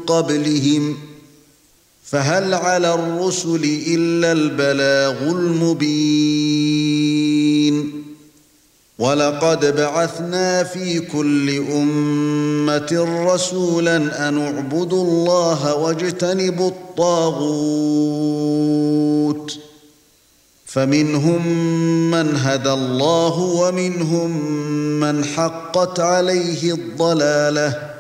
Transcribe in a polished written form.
قبلهم فهل على الرسل إلا البلاغ المبين ولقد بعثنا في كل أمة رسولا أن اعبدوا الله واجتنبوا الطاغوت فمنهم من هدى الله ومنهم من حقت عليه الضلالة